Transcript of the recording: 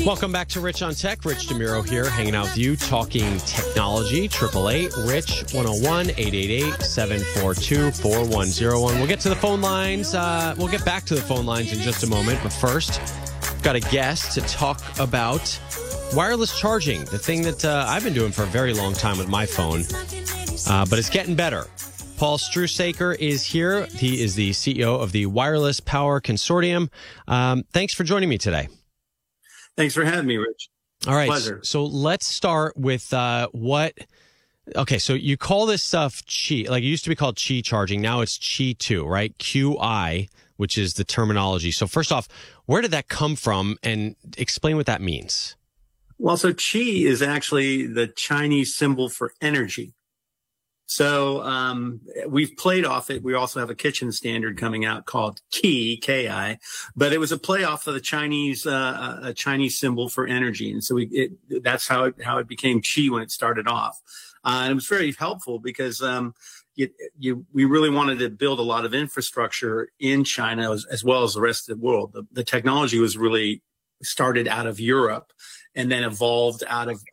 Welcome back to Rich on Tech. Rich DeMuro here, hanging out with you, talking technology. 888-RICH-101-888-742-4101. We'll get to the phone lines. We'll get back to the phone lines in just a moment. But first, I've got a guest to talk about wireless charging, the thing that I've been doing for a very long time with my phone. But it's getting better. Paul Strusaker is here. He is the CEO of the Wireless Power Consortium. Thanks for joining me today. Thanks for having me, Rich. All right. Pleasure. So let's start with okay, so you call this stuff Qi, like it used to be called Qi charging. Now it's Qi 2, right? QI, which is the terminology. So first off, where did that come from, and explain what that means? Well, so Qi is actually the Chinese symbol for energy. So we've played off it. We also have a kitchen standard coming out called Ki, Ki, but it was a play off of the Chinese a Chinese symbol for energy, and so that's how it became Qi when it started off. And it was very helpful because we really wanted to build a lot of infrastructure in China as well as the rest of the world. The technology was really started out of Europe and then evolved out of